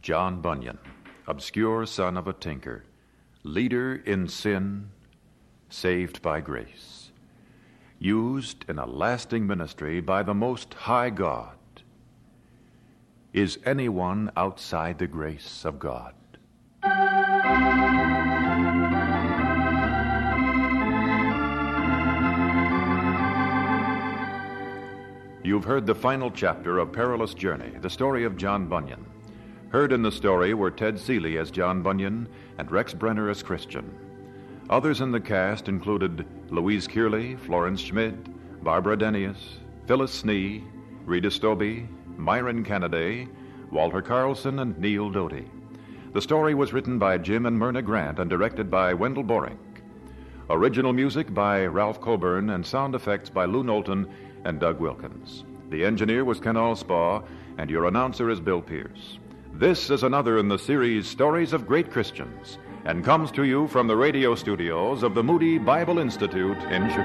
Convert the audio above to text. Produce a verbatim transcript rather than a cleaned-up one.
John Bunyan, obscure son of a tinker, leader in sin, saved by grace, used in a lasting ministry by the Most High God. Is anyone outside the grace of God? You've heard the final chapter of Perilous Journey, the story of John Bunyan. Heard in the story were Ted Seeley as John Bunyan and Rex Brenner as Christian. Others in the cast included Louise Kearley, Florence Schmid, Barbara Denius, Phyllis Snee, Rita Stobie, Myron Kennedy, Walter Carlson, and Neil Doty. The story was written by Jim and Myrna Grant and directed by Wendell Borink. Original music by Ralph Coburn and sound effects by Lou Knowlton and Doug Wilkins. The engineer was Ken Allspaw, and your announcer is Bill Pierce. This is another in the series Stories of Great Christians, and comes to you from the radio studios of the Moody Bible Institute in Chicago.